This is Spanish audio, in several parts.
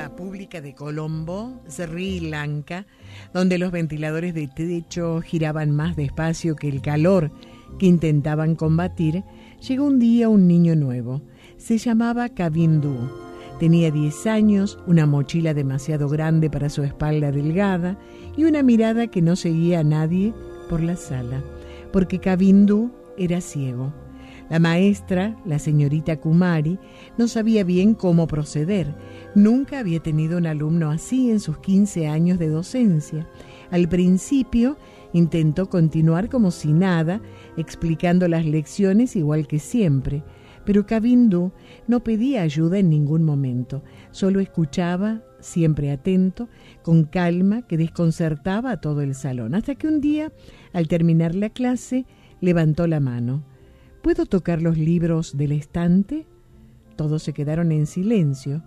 Escuela Pública de Colombo, Sri Lanka, donde los ventiladores de techo giraban más despacio que el calor que intentaban combatir, llegó un día un niño nuevo. Se llamaba Kavindu. Tenía 10 años, una mochila demasiado grande para su espalda delgada y una mirada que no seguía a nadie por la sala, porque Kavindu era ciego. La maestra, la señorita Kumari, no sabía bien cómo proceder. Nunca había tenido un alumno así en sus 15 años de docencia. Al principio intentó continuar como si nada, explicando las lecciones igual que siempre, pero Kavindu no pedía ayuda en ningún momento, solo escuchaba, siempre atento, con calma que desconcertaba a todo el salón, hasta que un día, al terminar la clase, levantó la mano. ¿Puedo tocar los libros del estante? Todos se quedaron en silencio.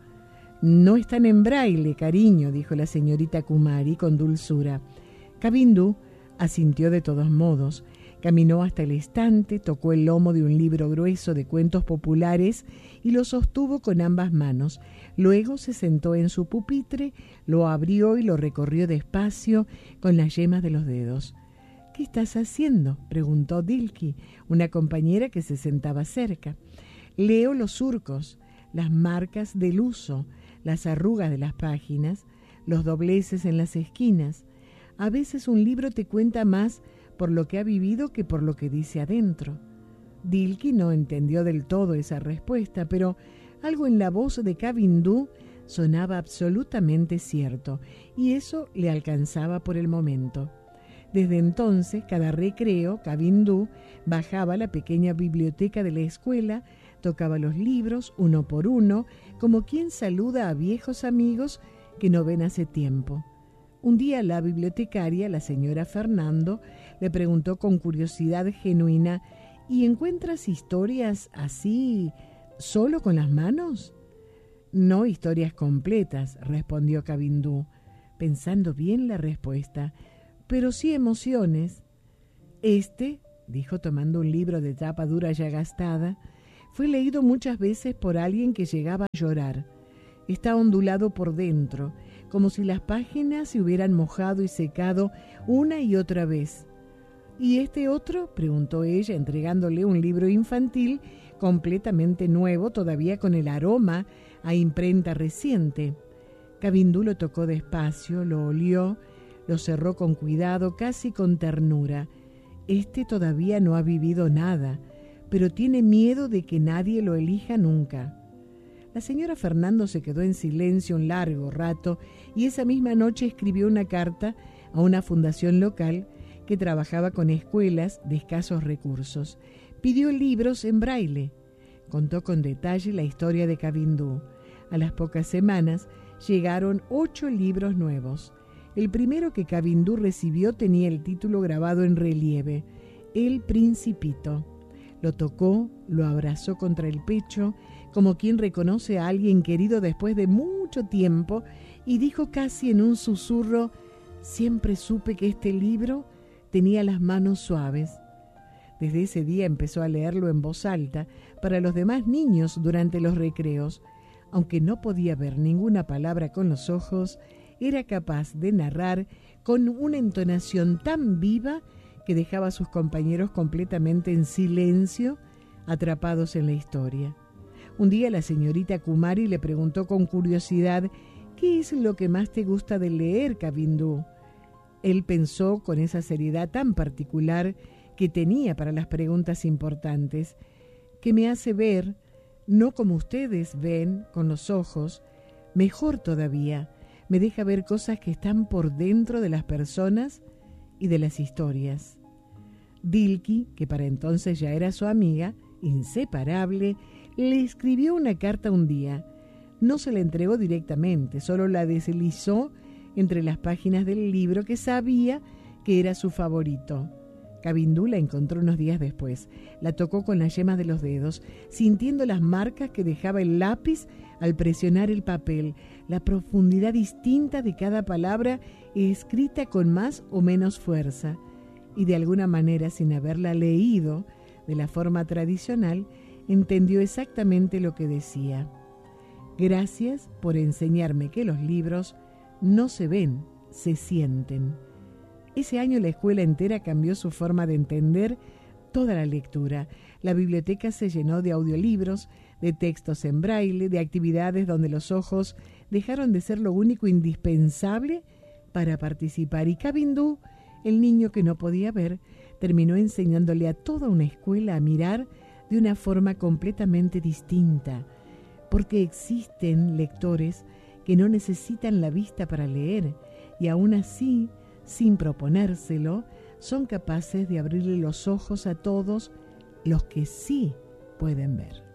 No están en braille, cariño, dijo la señorita Kumari con dulzura. Kavindu asintió de todos modos. Caminó hasta el estante, tocó el lomo de un libro grueso de cuentos populares y lo sostuvo con ambas manos. Luego se sentó en su pupitre, lo abrió y lo recorrió despacio con las yemas de los dedos. ¿Qué estás haciendo?, preguntó Dilky, una compañera que se sentaba cerca. Leo los surcos, las marcas del uso, las arrugas de las páginas, los dobleces en las esquinas. A veces un libro te cuenta más por lo que ha vivido que por lo que dice adentro. Dilky no entendió del todo esa respuesta, pero algo en la voz de Kavindu sonaba absolutamente cierto, y eso le alcanzaba por el momento. Desde entonces, cada recreo, Kavindu bajaba a la pequeña biblioteca de la escuela, tocaba los libros uno por uno, como quien saluda a viejos amigos que no ven hace tiempo. Un día la bibliotecaria, la señora Fernando, le preguntó con curiosidad genuina: ¿y encuentras historias así, solo con las manos? No historias completas, respondió Kavindu, pensando bien la respuesta, pero sí emociones. Dijo tomando un libro de tapa dura ya gastada, fue leído muchas veces por alguien que llegaba a llorar. Está ondulado por dentro, como si las páginas se hubieran mojado y secado una y otra vez. ¿Y este otro?, preguntó ella, entregándole un libro infantil completamente nuevo, todavía con el aroma a imprenta reciente. Kavindu lo tocó despacio, lo olió, lo cerró con cuidado, casi con ternura. Todavía no ha vivido nada, pero tiene miedo de que nadie lo elija nunca. La señora Fernando se quedó en silencio un largo rato y esa misma noche escribió una carta a una fundación local que trabajaba con escuelas de escasos recursos. Pidió libros en braille. Contó con detalle la historia de Kavindu. A las pocas semanas llegaron 8 libros nuevos. El primero que Kavindu recibió tenía el título grabado en relieve: El Principito. Lo tocó, lo abrazó contra el pecho, como quien reconoce a alguien querido después de mucho tiempo, y dijo casi en un susurro: siempre supe que este libro tenía las manos suaves. Desde ese día empezó a leerlo en voz alta para los demás niños durante los recreos. Aunque no podía ver ninguna palabra con los ojos, era capaz de narrar con una entonación tan viva que dejaba a sus compañeros completamente en silencio, atrapados en la historia. Un día la señorita Kumari le preguntó con curiosidad: ¿qué es lo que más te gusta de leer, Kavindu? Él pensó con esa seriedad tan particular que tenía para las preguntas importantes, que me hace ver, no como ustedes ven con los ojos, mejor todavía, me deja ver cosas que están por dentro de las personas y de las historias. Dilky, que para entonces ya era su amiga, inseparable, le escribió una carta un día. No se la entregó directamente, solo la deslizó entre las páginas del libro que sabía que era su favorito. Kavindu la encontró unos días después. La tocó con las yemas de los dedos, sintiendo las marcas que dejaba el lápiz al presionar el papel, la profundidad distinta de cada palabra escrita con más o menos fuerza. Y de alguna manera, sin haberla leído de la forma tradicional, entendió exactamente lo que decía. Gracias por enseñarme que los libros no se ven, se sienten. Ese año la escuela entera cambió su forma de entender toda la lectura. La biblioteca se llenó de audiolibros, de textos en braille, de actividades donde los ojos dejaron de ser lo único indispensable para participar. Y Cabindú, el niño que no podía ver, terminó enseñándole a toda una escuela a mirar de una forma completamente distinta, porque existen lectores que no necesitan la vista para leer y aún así, sin proponérselo, son capaces de abrirle los ojos a todos los que sí pueden ver.